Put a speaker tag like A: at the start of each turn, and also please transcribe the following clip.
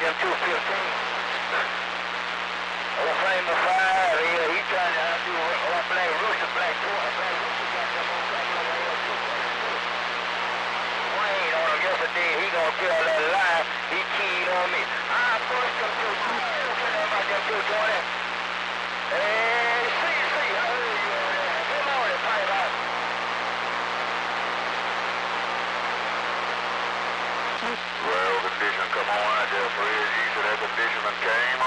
A: them 215. Old Flame of Fire, he trying to do old Black Rooster, Black Rooster got them on Black over here too. Wayne on him yesterday, he gonna tell that lie, he keyed on me. I pushed them 220, about them 220. Hey, see, I heard you over there. Come on and pipe out. Well, condition come on out there, Fred. You said that condition came.